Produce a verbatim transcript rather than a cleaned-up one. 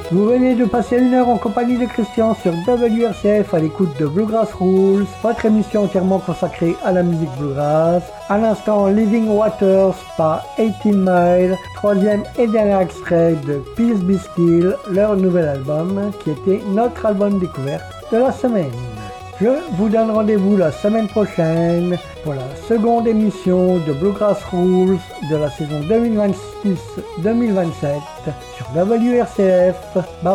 Vous venez de passer une heure en compagnie de Christian sur W R C F à l'écoute de Bluegrass Rules, votre émission entièrement consacrée à la musique bluegrass. À l'instant, Living Waters par eighteen Mile, troisième et dernier extrait de Peace Be Still, leur nouvel album qui était notre album découverte de la semaine. Je vous donne rendez-vous la semaine prochaine pour la seconde émission de Bluegrass Rules de la saison deux mille vingt-six deux mille vingt-sept sur W R C F. Bye